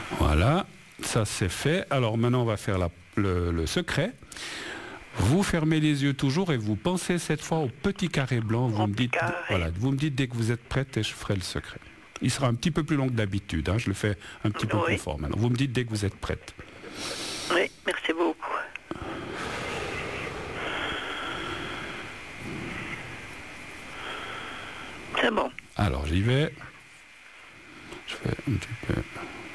Voilà, ça c'est fait. Alors maintenant on va faire le secret. Vous fermez les yeux toujours et vous pensez cette fois au petit carré blanc. Vous me dites, voilà, vous me dites dès que vous êtes prête et je ferai le secret. Il sera un petit peu plus long que d'habitude, hein, je le fais un petit peu plus fort maintenant. Vous me dites dès que vous êtes prête. Oui, merci beaucoup. C'est bon. Alors j'y vais. Je fais un petit peu...